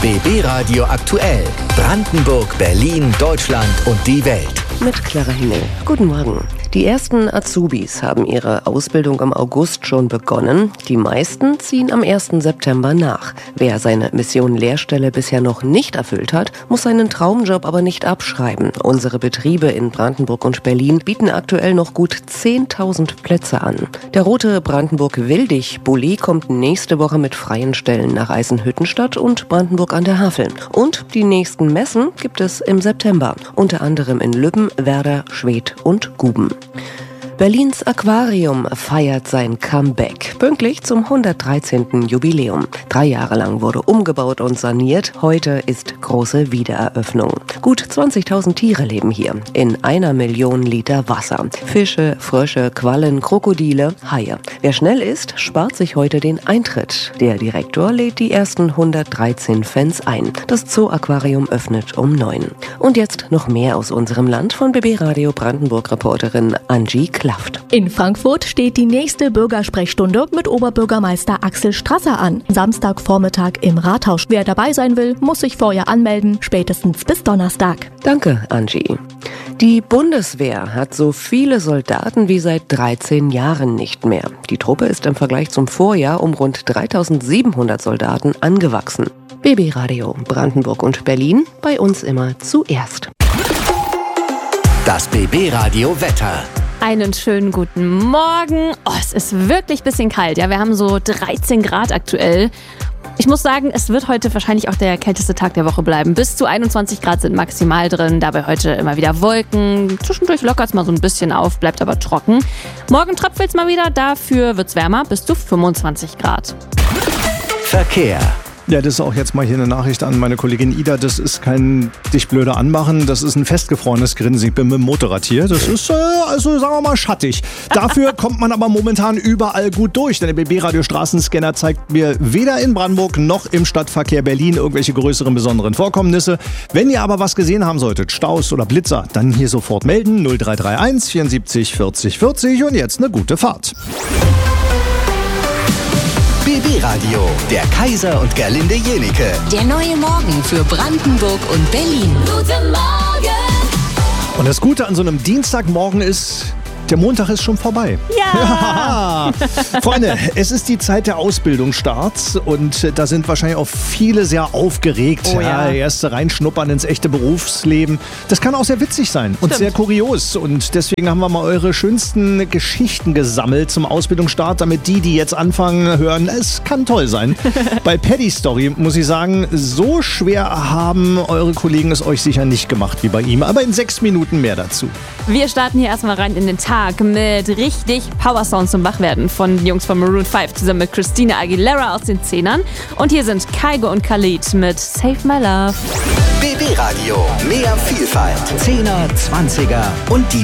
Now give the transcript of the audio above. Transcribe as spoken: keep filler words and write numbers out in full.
B B Radio aktuell. Brandenburg, Berlin, Deutschland und die Welt. Mit Clara Himmel. Guten Morgen. Die ersten Azubis haben ihre Ausbildung im August schon begonnen. Die meisten ziehen am ersten September nach. Wer seine Mission Lehrstelle bisher noch nicht erfüllt hat, muss seinen Traumjob aber nicht abschreiben. Unsere Betriebe in Brandenburg und Berlin bieten aktuell noch gut zehntausend Plätze an. Der rote Brandenburg-Wildig-Bulli kommt nächste Woche mit freien Stellen nach Eisenhüttenstadt und Brandenburg an der Havel. Und die nächsten Messen gibt es im September. Unter anderem in Lübben, Werder, Schwedt und Guben. Berlins Aquarium feiert sein Comeback, pünktlich zum hundertdreizehnten Jubiläum. Drei Jahre lang wurde umgebaut und saniert, heute ist große Wiedereröffnung. Gut zwanzigtausend Tiere leben hier, in einer Million Liter Wasser. Fische, Frösche, Quallen, Krokodile, Haie. Wer schnell ist, spart sich heute den Eintritt. Der Direktor lädt die ersten hundertdreizehn Fans ein. Das Zoo-Aquarium öffnet um neun. Und jetzt noch mehr aus unserem Land von B B Radio Brandenburg-Reporterin Angie Klaft. In Frankfurt steht die nächste Bürgersprechstunde mit Oberbürgermeister Axel Strasser an. Samstagvormittag im Rathaus. Wer dabei sein will, muss sich vorher anmelden, spätestens bis Donnerstag. Danke, Angie. Die Bundeswehr hat so viele Soldaten wie seit dreizehn Jahren nicht mehr. Die Truppe ist im Vergleich zum Vorjahr um rund dreitausendsiebenhundert Soldaten angewachsen. B B Radio Brandenburg und Berlin, bei uns immer zuerst. Das B B Radio Wetter. Einen schönen guten Morgen. Oh, es ist wirklich ein bisschen kalt. Ja, wir haben so dreizehn Grad aktuell. Ich muss sagen, es wird heute wahrscheinlich auch der kälteste Tag der Woche bleiben. Bis zu einundzwanzig Grad sind maximal drin. Dabei heute immer wieder Wolken. Zwischendurch lockert es mal so ein bisschen auf, bleibt aber trocken. Morgen tröpfelt es mal wieder. Dafür wird es wärmer, bis zu fünfundzwanzig Grad. Verkehr. Ja, das ist auch jetzt mal hier eine Nachricht an meine Kollegin Ida. Das ist kein dich blöde anmachen, das ist ein festgefrorenes Grinsen. Ich bin mit dem Motorrad hier. Das ist, äh, also sagen wir mal, schattig. Dafür kommt man aber momentan überall gut durch. Denn der B B-Radio Straßenscanner zeigt mir weder in Brandenburg noch im Stadtverkehr Berlin irgendwelche größeren besonderen Vorkommnisse. Wenn ihr aber was gesehen haben solltet, Staus oder Blitzer, dann hier sofort melden. null drei drei eins vierundsiebzig vierzig vierzig und jetzt eine gute Fahrt. B B Radio, der Kaiser und Gerlinde Jenike. Der neue Morgen für Brandenburg und Berlin. Guten Morgen! Und das Gute an so einem Dienstagmorgen ist, der Montag ist schon vorbei. Ja! Freunde, es ist die Zeit der Ausbildungsstarts und da sind wahrscheinlich auch viele sehr aufgeregt. Oh ja. Ja, erste reinschnuppern ins echte Berufsleben. Das kann auch sehr witzig sein und Stimmt. sehr kurios. Und deswegen haben wir mal eure schönsten Geschichten gesammelt zum Ausbildungsstart, damit die, die jetzt anfangen, hören, es kann toll sein. Bei Paddy Story muss ich sagen, so schwer haben eure Kollegen es euch sicher nicht gemacht wie bei ihm. Aber in sechs Minuten mehr dazu. Wir starten hier erstmal rein in den Tag mit richtig Power-Sound zum Wachwerden von den Jungs von Maroon fünf zusammen mit Christina Aguilera aus den Zehnern. Und hier sind Kygo und Khalid mit Save My Love. B B Radio, mehr Vielfalt. Zehner, Zwanziger und die